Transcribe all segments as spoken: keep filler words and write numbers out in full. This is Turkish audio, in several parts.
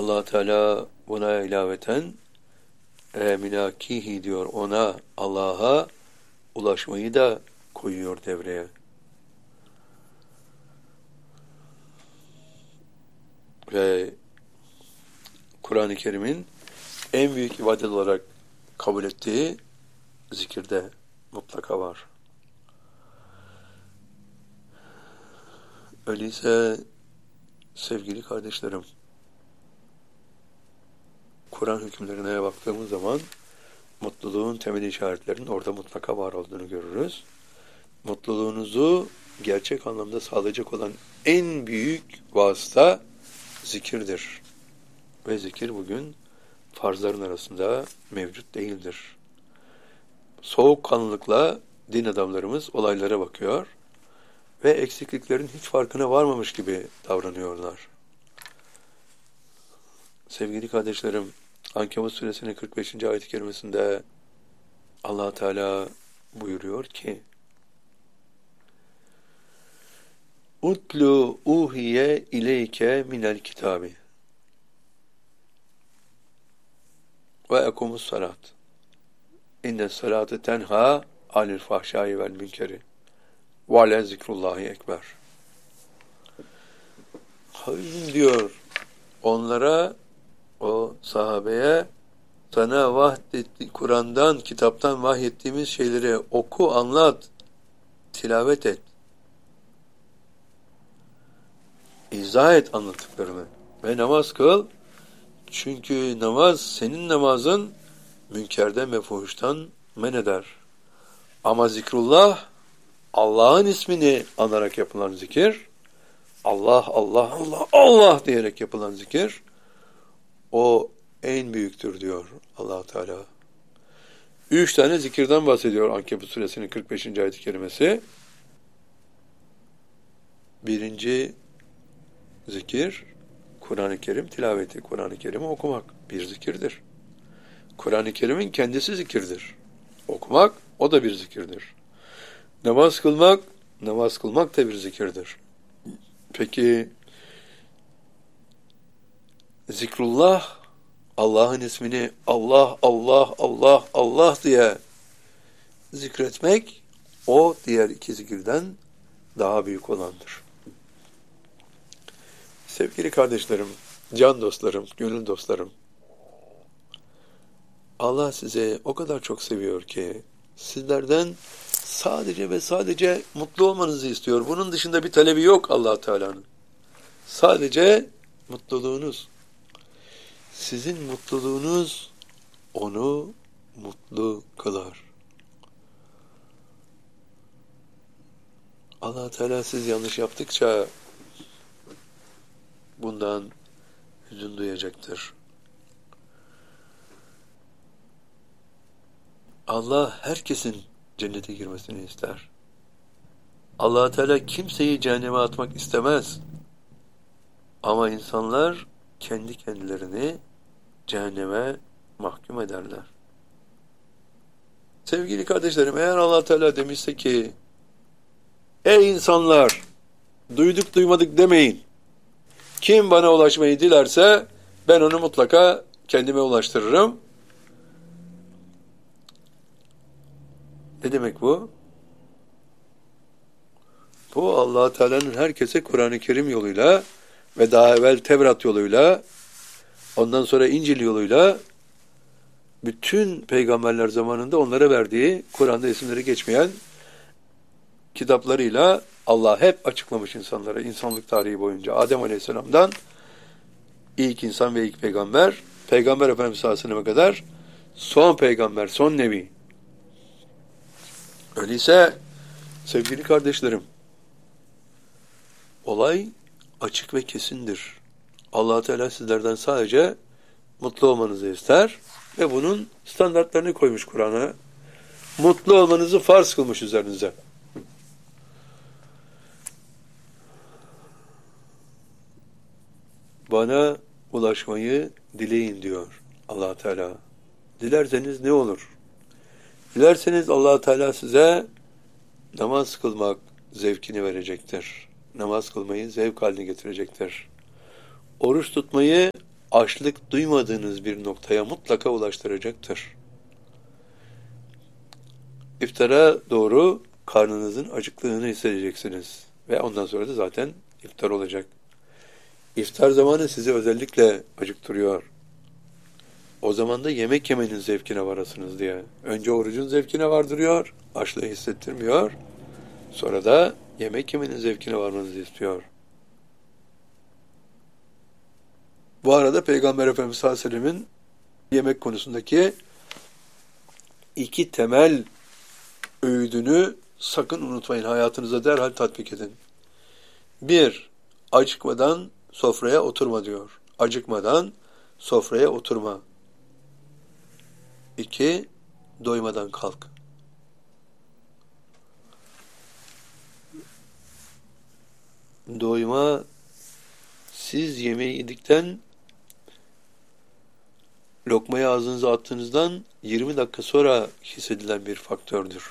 Allah Teala buna ilaveten e, minakihi diyor, ona, Allah'a ulaşmayı da koyuyor devreye. Ve Kur'an-ı Kerim'in en büyük ibadet olarak kabul ettiği zikirde mutlaka var. Öyleyse sevgili kardeşlerim, Kur'an hükümlerine baktığımız zaman mutluluğun temel işaretlerinin orada mutlaka var olduğunu görürüz. Mutluluğunuzu gerçek anlamda sağlayacak olan en büyük vasıta zikirdir. Ve zikir bugün farzların arasında mevcut değildir. Soğukkanlılıkla din adamlarımız olaylara bakıyor ve eksikliklerin hiç farkına varmamış gibi davranıyorlar. Sevgili kardeşlerim, Ankebut suresinin kırk beşinci ayet-i kerimesinde Allah Teala buyuruyor ki: Utlu uhiye ileyke minel kitabi ve ekumus salat. İnne salate tenha anil fahşai vel münkeri ve ale zikrullahi ekber. Havim diyor onlara, o sahabeye, sana vahyetti, Kur'an'dan, kitaptan vahyettiğimiz şeyleri oku, anlat, tilavet et. İzah et anlattıklarını ve namaz kıl. Çünkü namaz, senin namazın münkerden ve fuhuştan men eder. Ama zikrullah, Allah'ın ismini anarak yapılan zikir, Allah, Allah, Allah, Allah diyerek yapılan zikir, o en büyüktür diyor Allah Teala. Üç tane zikirden bahsediyor Ankebut suresinin kırk beşinci ayet-i kerimesi. Birinci zikir, Kur'an-ı Kerim tilaveti, Kur'an-ı Kerim'i okumak bir zikirdir. Kur'an-ı Kerim'in kendisi zikirdir. Okumak, o da bir zikirdir. Namaz kılmak, namaz kılmak da bir zikirdir. Peki, zikrullah, Allah'ın ismini Allah, Allah, Allah, Allah diye zikretmek, o diğer iki zikirden daha büyük olandır. Sevgili kardeşlerim, can dostlarım, gönül dostlarım, Allah sizi o kadar çok seviyor ki sizlerden sadece ve sadece mutlu olmanızı istiyor. Bunun dışında bir talebi yok Allah Teala'nın. Sadece mutluluğunuz. Sizin mutluluğunuz onu mutlu kılar. Allah Teala siz yanlış yaptıkça bundan hüzün duyacaktır. Allah herkesin cennete girmesini ister. Allah Teala kimseyi cehenneme atmak istemez. Ama insanlar kendi kendilerini cehenneme mahkum ederler. Sevgili kardeşlerim, eğer Allah Teala demişse ki, ey insanlar, duyduk duymadık demeyin. Kim bana ulaşmayı dilerse ben onu mutlaka kendime ulaştırırım. Ne demek bu? Bu Allah Teala'nın herkese Kur'an-ı Kerim yoluyla ve daha evvel Tevrat yoluyla, ondan sonra İncil yoluyla, bütün peygamberler zamanında onlara verdiği, Kur'an'da isimleri geçmeyen kitaplarıyla Allah hep açıklamış insanlara, insanlık tarihi boyunca. Adem Aleyhisselam'dan ilk insan ve ilk peygamber, Peygamber Efendimiz Aleyhisselam'a kadar son peygamber, son nebi. Öyleyse sevgili kardeşlerim, olay açık ve kesindir. Allah Teala sizlerden sadece mutlu olmanızı ister ve bunun standartlarını koymuş Kur'an'a. Mutlu olmanızı farz kılmış üzerinize. Bana ulaşmayı dileyin diyor Allah Teala. Dilerseniz ne olur? Dilerseniz Allah Teala size namaz kılmak zevkini verecektir. Namaz kılmayı zevk haline getirecektir. Oruç tutmayı açlık duymadığınız bir noktaya mutlaka ulaştıracaktır. İftara doğru karnınızın acıklığını hissedeceksiniz. Ve ondan sonra da zaten iftar olacak. İftar zamanı sizi özellikle acıktırıyor. O zaman da yemek yemenin zevkine varasınız diye. Önce orucun zevkine vardırıyor, açlığı hissettirmiyor. Sonra da yemek yemenin zevkine varmanızı istiyor. Bu arada Peygamber Efendimiz sallallahu aleyhi ve sellem'in yemek konusundaki iki temel öğüdünü sakın unutmayın. Hayatınıza derhal tatbik edin. Bir, acıkmadan sofraya oturma diyor. Acıkmadan sofraya oturma. İki, doymadan kalk. Doyma, siz yemeği yedikten, lokmayı ağzınıza attığınızdan yirmi dakika sonra hissedilen bir faktördür.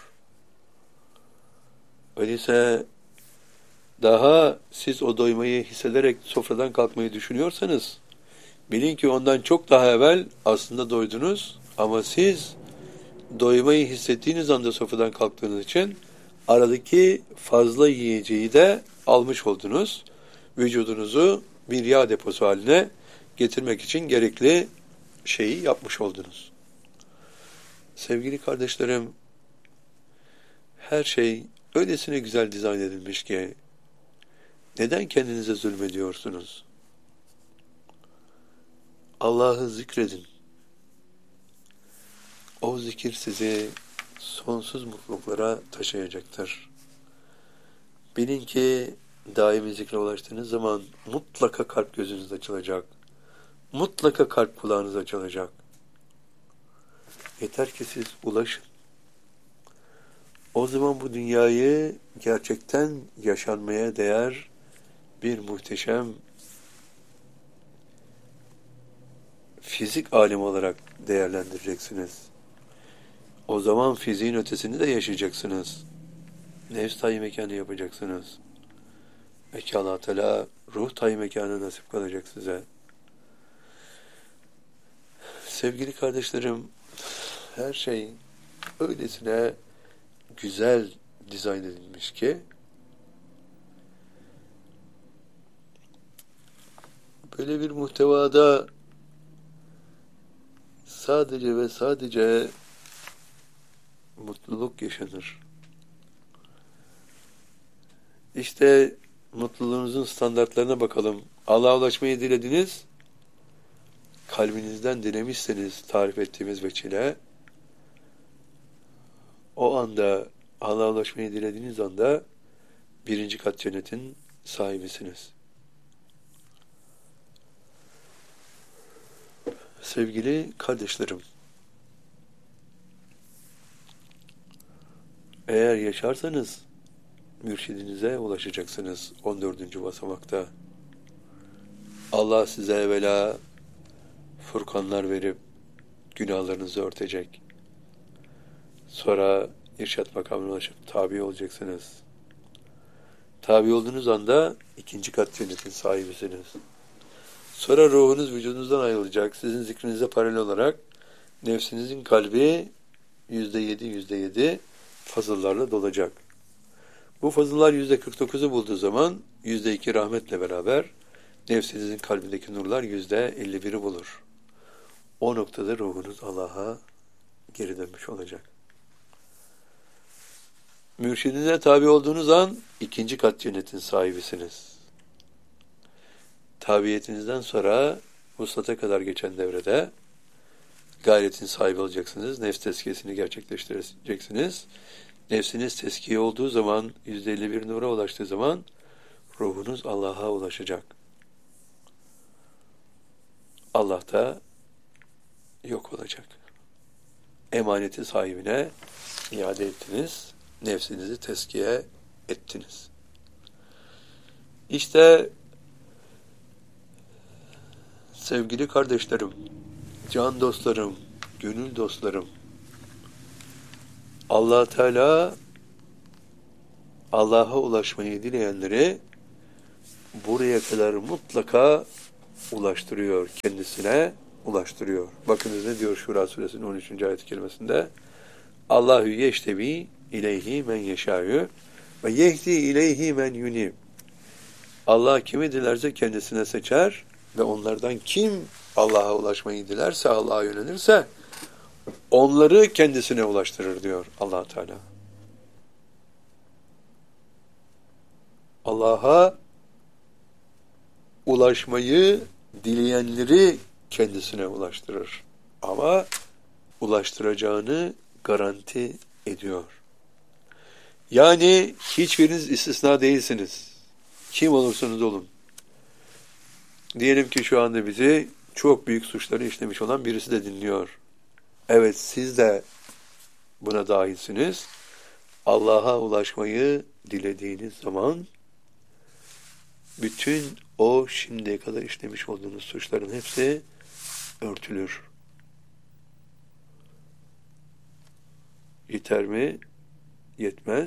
Öyleyse daha siz o doymayı hissederek sofradan kalkmayı düşünüyorsanız, bilin ki ondan çok daha evvel aslında doydunuz ama siz doymayı hissettiğiniz anda sofradan kalktığınız için aradaki fazla yiyeceği de almış oldunuz. Vücudunuzu bir yağ deposu haline getirmek için gerekli şeyi yapmış oldunuz. Sevgili kardeşlerim, her şey öylesine güzel dizayn edilmiş ki neden kendinize zulmediyorsunuz? Allah'ı zikredin. O zikir sizi sonsuz mutluluklara taşıyacaktır. Bilin ki daimi zikre ulaştığınız zaman mutlaka kalp gözünüz açılacak. Mutlaka kalp kulağınız açılacak. Yeter ki siz ulaşın. O zaman bu dünyayı gerçekten yaşanmaya değer bir muhteşem fizik alemi olarak değerlendireceksiniz. O zaman fiziğin ötesini de yaşayacaksınız. Nefs tayi mekanı yapacaksınız. Belki Allah Teala ruh tayi mekanı nasip kalacak size. Sevgili kardeşlerim, her şey öylesine güzel dizayn edilmiş ki böyle bir muhtevada sadece ve sadece mutluluk yaşanır. İşte mutluluğunuzun standartlarına bakalım. Allah'a ulaşmayı dilediniz, kalbinizden dilemişseniz tarif ettiğimiz veçile, o anda Allah'a ulaşmayı dilediğiniz anda birinci kat cennetin sahibisiniz. Sevgili kardeşlerim, eğer yaşarsanız mürşidinize ulaşacaksınız on dördüncü basamakta. Allah size evvela furkanlar verip günahlarınızı örtecek. Sonra irşat makamına ulaşıp tabi olacaksınız. Tabi olduğunuz anda ikinci kat cennetin sahibisiniz. Sonra ruhunuz vücudunuzdan ayrılacak. Sizin zikrinize paralel olarak nefsinizin kalbi yüzde yedi, yüzde yedi fazıllarla dolacak. Bu fazıllar yüzde kırk dokuzu bulduğu zaman yüzde iki rahmetle beraber nefsinizin kalbindeki nurlar yüzde elli biri bulur. O noktada ruhunuz Allah'a geri dönmüş olacak. Mürşidinize tabi olduğunuz an ikinci kat cennetin sahibisiniz. Tabiyetinizden sonra vuslata kadar geçen devrede gayretin sahibi olacaksınız. Nefs tezkiyesini gerçekleştireceksiniz. Nefsiniz teskiye olduğu zaman, yüzde elli bir nura ulaştığı zaman ruhunuz Allah'a ulaşacak. Allah da yok olacak. Emaneti sahibine iade ettiniz. Nefsinizi teskiye ettiniz. İşte sevgili kardeşlerim, can dostlarım, gönül dostlarım, Allah Teala Allah'a ulaşmayı dileyenleri buraya kadar mutlaka ulaştırıyor, kendisine ulaştırıyor. Bakınız ne diyor Şura suresinin on üçüncü ayet-i kerimesinde? Allahu yeştebi ileyhi men yeşâ'yu ve yehdi ileyhi men yunib. Allah kimi dilerse kendisine seçer ve onlardan kim Allah'a ulaşmayı dilerse, Allah'a yönelirse onları kendisine ulaştırır diyor Allah Teala. Allah'a ulaşmayı dileyenleri kendisine ulaştırır. Ama ulaştıracağını garanti ediyor. Yani hiçbiriniz istisna değilsiniz. Kim olursanız olun. Diyelim ki şu anda bizi çok büyük suçları işlemiş olan birisi de dinliyor. Evet, siz de buna dahilsiniz. Allah'a ulaşmayı dilediğiniz zaman bütün o şimdiye kadar işlemiş olduğunuz suçların hepsi örtülür. Yeter mi? Yetmez.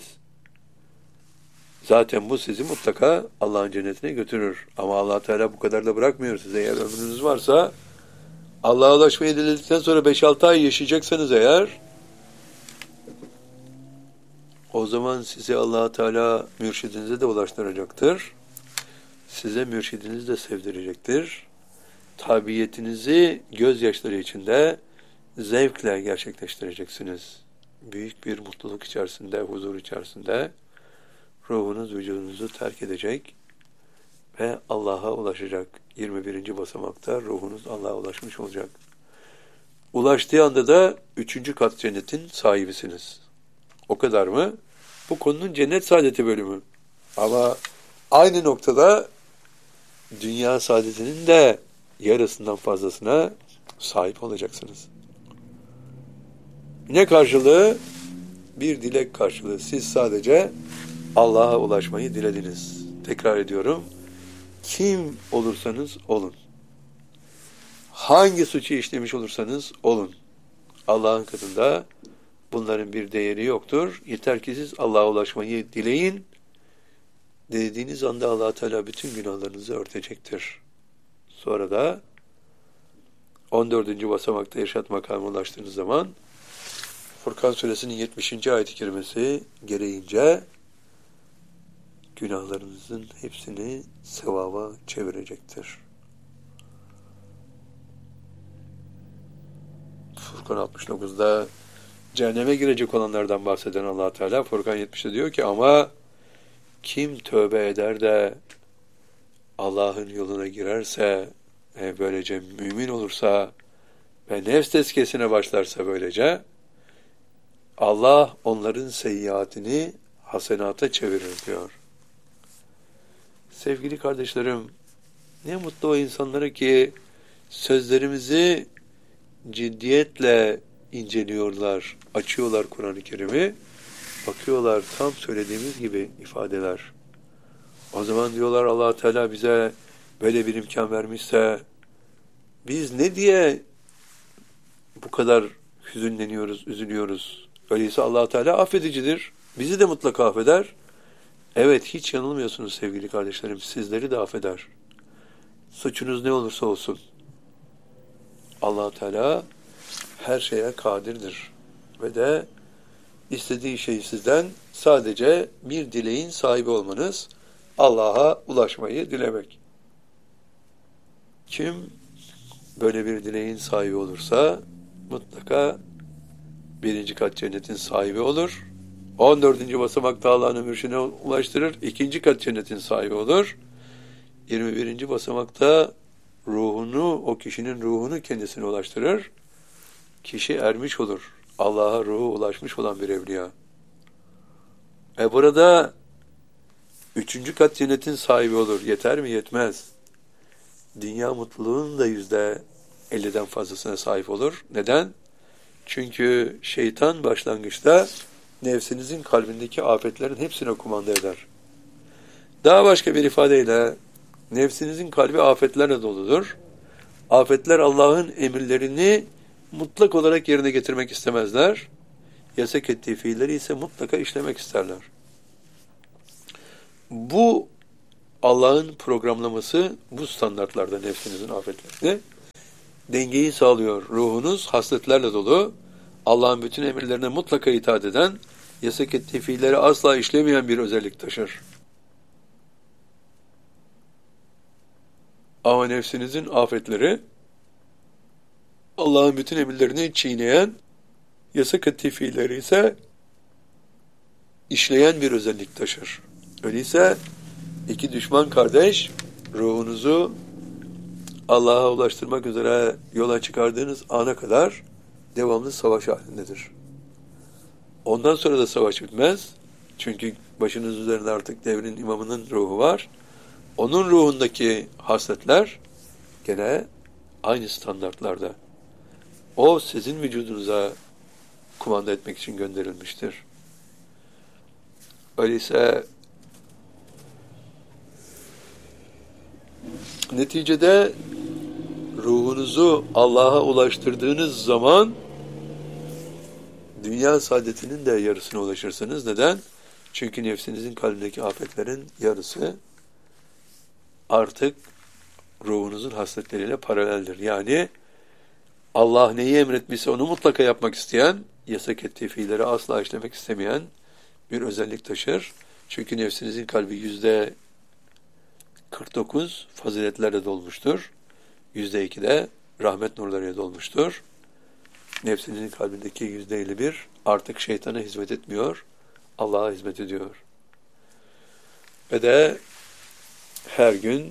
Zaten bu sizi mutlaka Allah'ın cennetine götürür. Ama Allah Teala bu kadar da bırakmıyor size. Eğer ömrünüz varsa Allah'a ulaşmayı diledikten sonra beş altı ay yaşayacaksanız eğer, o zaman sizi Allah Teala mürşidinize de ulaştıracaktır. Size mürşidiniz de sevdirecektir. Tabiyetinizi gözyaşları içinde zevkle gerçekleştireceksiniz. Büyük bir mutluluk içerisinde, huzur içerisinde ruhunuz vücudunuzu terk edecek ve Allah'a ulaşacak. yirmi birinci basamakta ruhunuz Allah'a ulaşmış olacak. Ulaştığı anda da üçüncü kat cennetin sahibisiniz. O kadar mı? Bu konunun cennet saadeti bölümü. Ama aynı noktada dünya saadetinin de yarısından fazlasına sahip olacaksınız. Ne karşılığı? Bir dilek karşılığı. Siz sadece Allah'a ulaşmayı dilediniz. Tekrar ediyorum. Kim olursanız olun. Hangi suçu işlemiş olursanız olun. Allah'ın katında bunların bir değeri yoktur. Yeter ki siz Allah'a ulaşmayı dileyin. Dilediğiniz anda Allah Teala bütün günahlarınızı örtecektir. Sonra da on dördüncü basamakta irşad makamına ulaştığınız zaman Furkan suresinin yetmişinci ayet-i kerimesi gereğince günahlarınızın hepsini sevaba çevirecektir. Furkan altmış dokuzda cehenneme girecek olanlardan bahseden Allah Teala Furkan yetmişte diyor ki ama kim tövbe eder de Allah'ın yoluna girerse ve böylece mümin olursa ve nefs tezkiyesine başlarsa böylece Allah onların seyyiatini hasenata çevirir diyor. Sevgili kardeşlerim, ne mutlu o insanlara ki sözlerimizi ciddiyetle inceliyorlar, açıyorlar Kur'an-ı Kerim'i, bakıyorlar tam söylediğimiz gibi ifadeler. O zaman diyorlar Allah Teala bize böyle bir imkan vermişse biz ne diye bu kadar hüzünleniyoruz, üzülüyoruz? Öyleyse Allah Teala affedicidir. Bizi de mutlaka affeder. Evet, hiç yanılmıyorsunuz sevgili kardeşlerim. Sizleri de affeder. Suçunuz ne olursa olsun. Allah Teala her şeye kadirdir. Ve de istediği şey sizden sadece bir dileğin sahibi olmanız, Allah'a ulaşmayı dilemek. Kim böyle bir dileğin sahibi olursa mutlaka birinci kat cennetin sahibi olur. on dördüncü basamakta Allah'ın mürşidine ulaştırır. İkinci kat cennetin sahibi olur. yirmi birinci basamakta ruhunu, o kişinin ruhunu kendisine ulaştırır. Kişi ermiş olur. Allah'a ruhu ulaşmış olan bir evliya. E burada üçüncü kat cennetin sahibi olur. Yeter mi? Yetmez. Dünya mutluluğunun da yüzde elliden fazlasına sahip olur. Neden? Çünkü şeytan başlangıçta nefsinizin kalbindeki afetlerin hepsine kumanda eder. Daha başka bir ifadeyle nefsinizin kalbi afetlerle doludur. Afetler Allah'ın emirlerini mutlak olarak yerine getirmek istemezler. Yasak ettiği fiilleri ise mutlaka işlemek isterler. Bu Allah'ın programlaması bu standartlarda nefsinizin afetlerini dengeyi sağlıyor. Ruhunuz hasletlerle dolu, Allah'ın bütün emirlerine mutlaka itaat eden, yasak ettiği fiilleri asla işlemeyen bir özellik taşır. Ama nefsinizin afetleri, Allah'ın bütün emirlerini çiğneyen, yasak ettiği fiilleri ise işleyen bir özellik taşır. Öyleyse iki düşman kardeş ruhunuzu Allah'a ulaştırmak üzere yola çıkardığınız ana kadar devamlı savaş halindedir. Ondan sonra da savaş bitmez. Çünkü başınız üzerinde artık devrin imamının ruhu var. Onun ruhundaki hasletler gene aynı standartlarda. O sizin vücudunuza kumanda etmek için gönderilmiştir. Öyleyse neticede ruhunuzu Allah'a ulaştırdığınız zaman dünya saadetinin de yarısına ulaşırsınız. Neden? Çünkü nefsinizin kalbindeki afetlerin yarısı artık ruhunuzun hasletleriyle paraleldir. Yani Allah neyi emretmişse onu mutlaka yapmak isteyen, yasak ettiği fiilleri asla işlemek istemeyen bir özellik taşır. Çünkü nefsinizin kalbi yüzde kırk dokuz faziletlerle dolmuştur. Yüzde iki de rahmet nurlarıyla dolmuştur. Nefsinizin kalbindeki yüzde elli bir artık şeytana hizmet etmiyor, Allah'a hizmet ediyor. Ve de her gün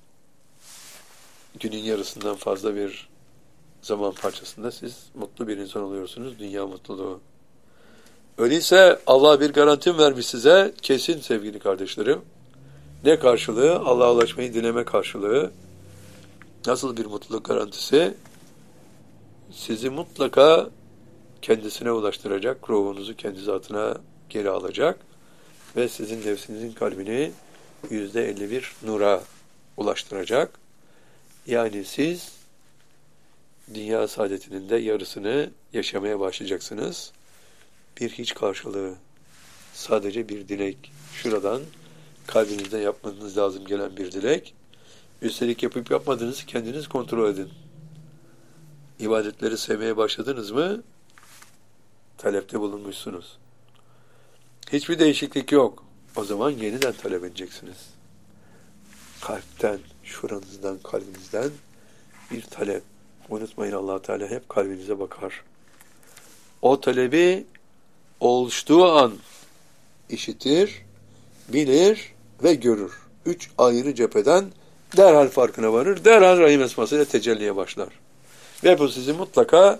günün yarısından fazla bir zaman parçasında siz mutlu bir insan oluyorsunuz, dünya mutluluğu. Öyleyse Allah bir garanti vermiş size, kesin sevgili kardeşlerim. Ne karşılığı? Allah'a ulaşmayı dileme karşılığı. Nasıl bir mutluluk garantisi? Sizi mutlaka kendisine ulaştıracak, ruhunuzu kendi zatına geri alacak ve sizin nefsinizin kalbini yüzde elli bir nura ulaştıracak. Yani siz dünya saadetinin de yarısını yaşamaya başlayacaksınız. Bir hiç karşılığı, sadece bir dilek. Şuradan kalbinizden yapmanız lazım gelen bir dilek. Üstelik yapıp yapmadığınızı kendiniz kontrol edin. İbadetleri sevmeye başladınız mı? Talepte bulunmuşsunuz. Hiçbir değişiklik yok. O zaman yeniden talep edeceksiniz. Kalpten, şuranızdan, kalbinizden bir talep. Unutmayın, Allah Teala hep kalbinize bakar. O talebi oluştuğu an işitir, bilir ve görür. Üç ayrı cepheden derhal farkına varır, derhal Rahim esmasıyla tecelliye başlar. Ve bu sizi mutlaka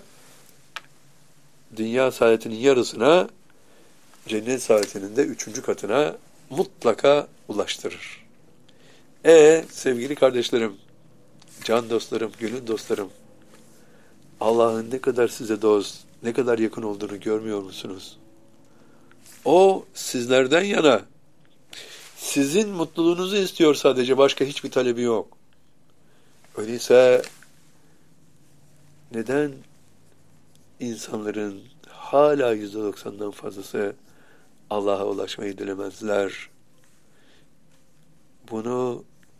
dünya saadetinin yarısına, cennet saadetinin de üçüncü katına mutlaka ulaştırır. E sevgili kardeşlerim, can dostlarım, gönül dostlarım, Allah'ın ne kadar size dost, ne kadar yakın olduğunu görmüyor musunuz? O sizlerden yana, sizin mutluluğunuzu istiyor sadece, başka hiçbir talebi yok. Öyleyse neden insanların hala yüzde doksandan fazlası Allah'a ulaşmayı dilemezler? Bunu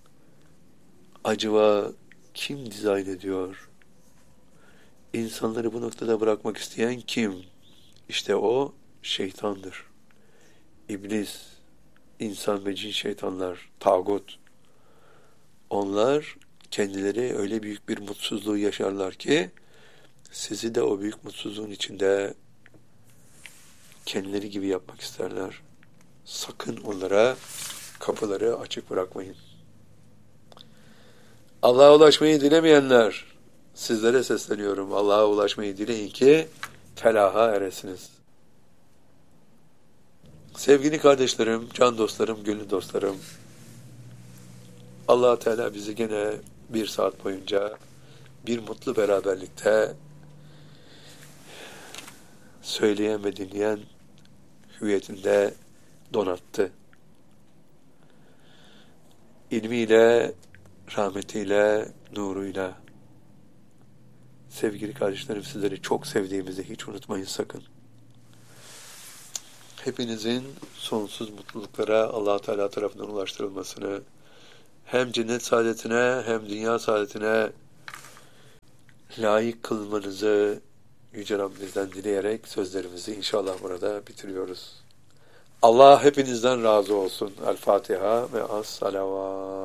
acaba kim dizayn ediyor? İnsanları bu noktada bırakmak isteyen kim? İşte o şeytandır. İblis, insan ve cin şeytanlar, tağut. Onlar kendileri öyle büyük bir mutsuzluğu yaşarlar ki sizi de o büyük mutsuzluğun içinde kendileri gibi yapmak isterler. Sakın onlara kapıları açık bırakmayın. Allah'a ulaşmayı dilemeyenler, sizlere sesleniyorum. Allah'a ulaşmayı dileyin ki felaha eresiniz. Sevgili kardeşlerim, can dostlarım, gönül dostlarım, Allah Teala bizi gene bir saat boyunca bir mutlu beraberlikte söyleyen ve dinleyen hüviyetinde donattı. İlmiyle, rahmetiyle, nuruyla. Sevgili kardeşlerim, sizleri çok sevdiğimizi hiç unutmayın sakın. Hepinizin sonsuz mutluluklara Allah Teala tarafından ulaştırılmasını, hem cennet saadetine hem dünya saadetine layık kılmanızı Yüce Rabbimizden dileyerek sözlerimizi inşallah burada bitiriyoruz. Allah hepinizden razı olsun. El Fatiha ve as salavat.